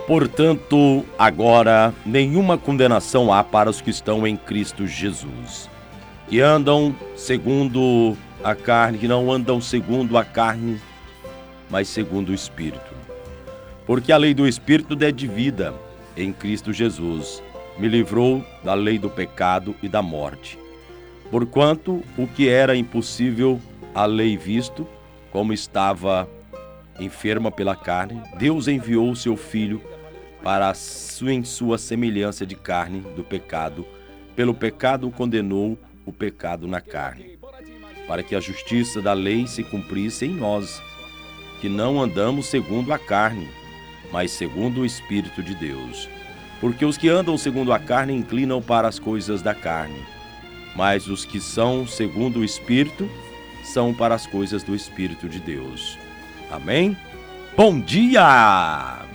Portanto, agora nenhuma condenação há para os que estão em Cristo Jesus, que andam segundo a carne, que não andam segundo a carne, mas segundo o Espírito. Porque a lei do Espírito é de vida em Cristo Jesus me livrou da lei do pecado e da morte. Porquanto o que era impossível à lei visto, como estava enferma pela carne, Deus enviou o seu Filho para em sua semelhança de carne do pecado. Pelo pecado condenou o pecado na carne, para que a justiça da lei se cumprisse em nós, que não andamos segundo a carne, mas segundo o Espírito de Deus. Porque os que andam segundo a carne inclinam para as coisas da carne, mas os que são segundo o Espírito são para as coisas do Espírito de Deus. Amém? Bom dia!